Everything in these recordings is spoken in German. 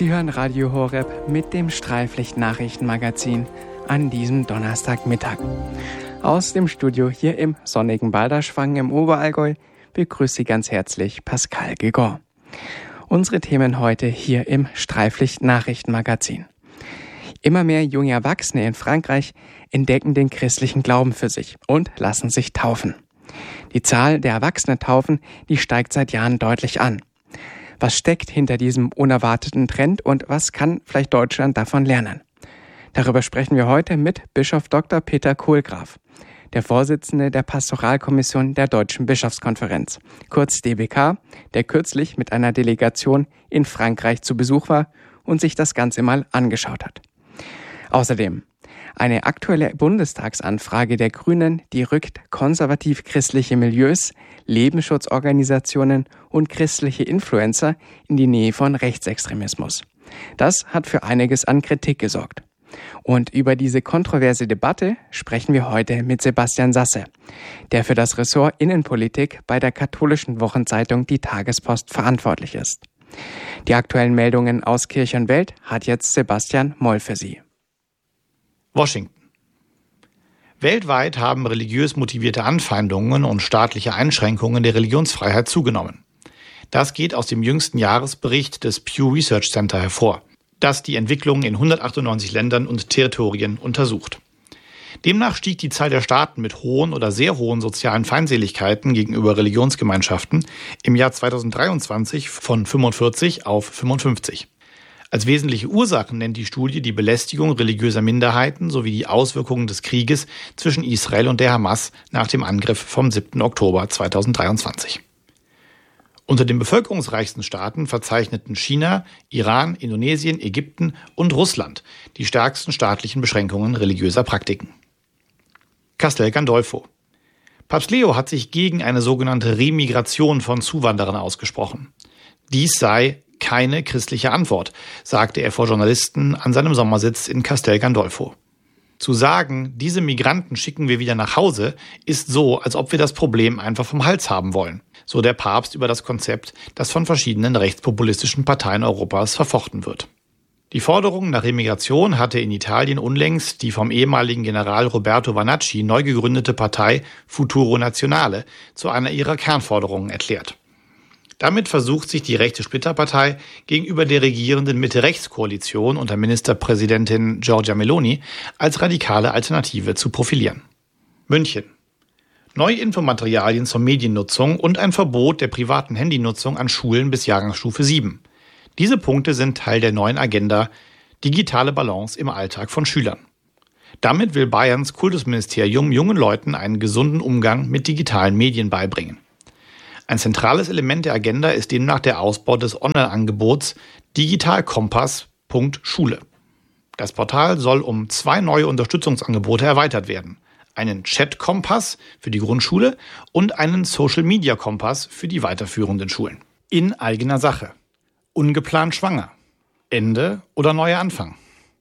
Sie hören Radio Horeb mit dem Streiflicht-Nachrichtenmagazin an diesem Donnerstagmittag. Aus dem Studio hier im sonnigen Balderschwang im Oberallgäu begrüßt Sie ganz herzlich Pascal Gegor. Unsere Themen heute hier im Streiflicht-Nachrichtenmagazin. Immer mehr junge Erwachsene in Frankreich entdecken den christlichen Glauben für sich und lassen sich taufen. Die Zahl der Erwachsenentaufen, die steigt seit Jahren deutlich an. Was steckt hinter diesem unerwarteten Trend und was kann vielleicht Deutschland davon lernen? Darüber sprechen wir heute mit Bischof Dr. Peter Kohlgraf, der Vorsitzende der Pastoralkommission der Deutschen Bischofskonferenz, kurz DBK, der kürzlich mit einer Delegation in Frankreich zu Besuch war und sich das Ganze mal angeschaut hat. Außerdem eine aktuelle Bundestagsanfrage der Grünen, die rückt konservativ-christliche Milieus, Lebensschutzorganisationen und christliche Influencer in die Nähe von Rechtsextremismus. Das hat für einiges an Kritik gesorgt. Und über diese kontroverse Debatte sprechen wir heute mit Sebastian Sasse, der für das Ressort Innenpolitik bei der katholischen Wochenzeitung Die Tagespost verantwortlich ist. Die aktuellen Meldungen aus Kirche und Welt hat jetzt Sebastian Moll für Sie. Washington. Weltweit haben religiös motivierte Anfeindungen und staatliche Einschränkungen der Religionsfreiheit zugenommen. Das geht aus dem jüngsten Jahresbericht des Pew Research Center hervor, das die Entwicklung in 198 Ländern und Territorien untersucht. Demnach stieg die Zahl der Staaten mit hohen oder sehr hohen sozialen Feindseligkeiten gegenüber Religionsgemeinschaften im Jahr 2023 von 45 auf 55. Als wesentliche Ursachen nennt die Studie die Belästigung religiöser Minderheiten sowie die Auswirkungen des Krieges zwischen Israel und der Hamas nach dem Angriff vom 7. Oktober 2023. Unter den bevölkerungsreichsten Staaten verzeichneten China, Iran, Indonesien, Ägypten und Russland die stärksten staatlichen Beschränkungen religiöser Praktiken. Castel Gandolfo. Papst Leo hat sich gegen eine sogenannte Remigration von Zuwanderern ausgesprochen. Dies sei keine christliche Antwort, sagte er vor Journalisten an seinem Sommersitz in Castel Gandolfo. Zu sagen, diese Migranten schicken wir wieder nach Hause, ist so, als ob wir das Problem einfach vom Hals haben wollen, so der Papst über das Konzept, das von verschiedenen rechtspopulistischen Parteien Europas verfochten wird. Die Forderung nach Remigration hatte in Italien unlängst die vom ehemaligen General Roberto Vanacci neu gegründete Partei Futuro Nazionale zu einer ihrer Kernforderungen erklärt. Damit versucht sich die rechte Splitterpartei gegenüber der regierenden Mitte-Rechts-Koalition unter Ministerpräsidentin Giorgia Meloni als radikale Alternative zu profilieren. München. Neue Infomaterialien zur Mediennutzung und ein Verbot der privaten Handynutzung an Schulen bis Jahrgangsstufe 7. Diese Punkte sind Teil der neuen Agenda Digitale Balance im Alltag von Schülern. Damit will Bayerns Kultusministerium jungen Leuten einen gesunden Umgang mit digitalen Medien beibringen. Ein zentrales Element der Agenda ist demnach der Ausbau des Online-Angebots digitalkompass.schule. Das Portal soll um 2 neue Unterstützungsangebote erweitert werden. Einen Chat-Kompass für die Grundschule und einen Social-Media-Kompass für die weiterführenden Schulen. In eigener Sache. Ungeplant schwanger. Ende oder neuer Anfang.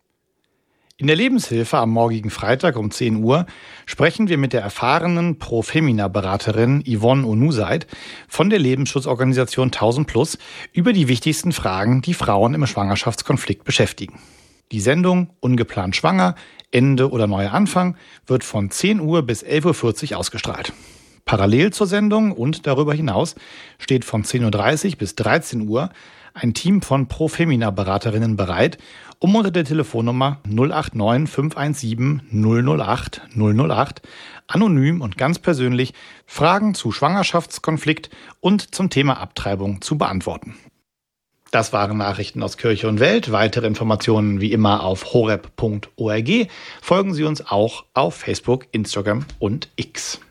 In der Lebenshilfe am morgigen Freitag um 10 Uhr sprechen wir mit der erfahrenen Pro-Femina-Beraterin Yvonne Onusaid von der Lebensschutzorganisation 1000 Plus über die wichtigsten Fragen, die Frauen im Schwangerschaftskonflikt beschäftigen. Die Sendung Ungeplant schwanger, Ende oder neuer Anfang wird von 10 Uhr bis 11.40 Uhr ausgestrahlt. Parallel zur Sendung und darüber hinaus steht von 10.30 Uhr bis 13 Uhr ein Team von Pro-Femina-Beraterinnen bereit, um unter der Telefonnummer 089 517 008 008 anonym und ganz persönlich Fragen zu Schwangerschaftskonflikt und zum Thema Abtreibung zu beantworten. Das waren Nachrichten aus Kirche und Welt. Weitere Informationen wie immer auf horeb.org. Folgen Sie uns auch auf Facebook, Instagram und X.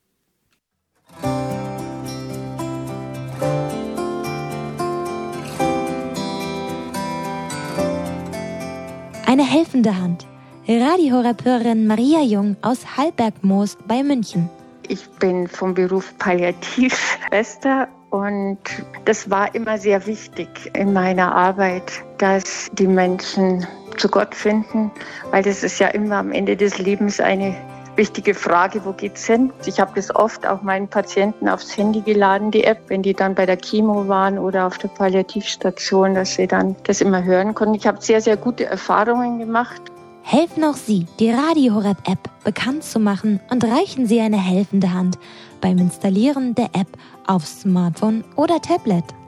Eine helfende Hand. Radio Horeb-Hörerin Maria Jung aus Hallbergmoos bei München. Ich bin vom Beruf Palliativschwester und das war immer sehr wichtig in meiner Arbeit, dass die Menschen zu Gott finden, weil das ist ja immer am Ende des Lebens eine wichtige Frage, wo geht's hin? Ich habe das oft auch meinen Patienten aufs Handy geladen, die App, wenn die dann bei der Chemo waren oder auf der Palliativstation, dass sie dann das immer hören konnten. Ich habe sehr, sehr gute Erfahrungen gemacht. Helfen auch Sie, die Radio Horeb App bekannt zu machen und reichen Sie eine helfende Hand beim Installieren der App auf Smartphone oder Tablet.